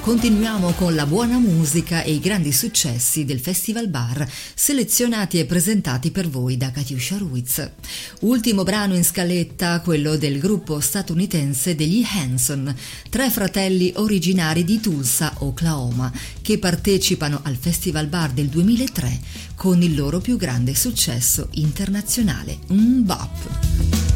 Continuiamo con la buona musica e i grandi successi del Festival Bar, selezionati e presentati per voi da Katiuscia Ruiz. Ultimo brano in scaletta, quello del gruppo statunitense degli Hanson, 3 fratelli originari di Tulsa, Oklahoma, che partecipano al Festival Bar del 2003 con il loro più grande successo internazionale, Bop.